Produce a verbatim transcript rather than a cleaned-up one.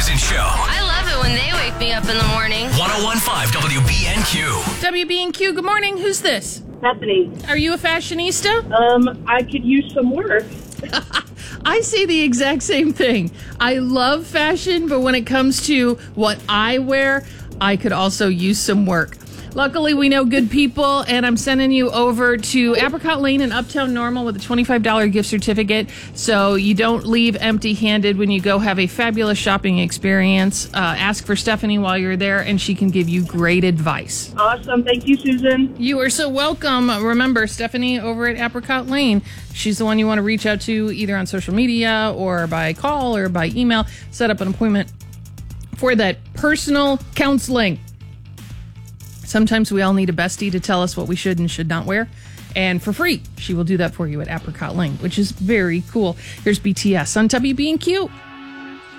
Susan Show. I love it when they wake me up in the morning. ten fifteen W B N Q. W B N Q, good morning. Who's this? Bethany. Are you a fashionista? Um, I could use some work. I say the exact same thing. I love fashion, but when it comes to what I wear, I could also use some work. Luckily, we know good people, and I'm sending you over to Apricot Lane in Uptown Normal with a twenty-five dollars gift certificate, so you don't leave empty-handed when you go have a fabulous shopping experience. Uh, ask for Stephanie while you're there, and she can give you great advice. Awesome. Thank you, Susan. You are so welcome. Remember, Stephanie over at Apricot Lane, she's the one you want to reach out to either on social media or by call or by email. Set up an appointment for that personal counseling. Sometimes we all need a bestie to tell us what we should and should not wear. And for free, she will do that for you at Apricot Lane, which is very cool. Here's B T S on W B N Q.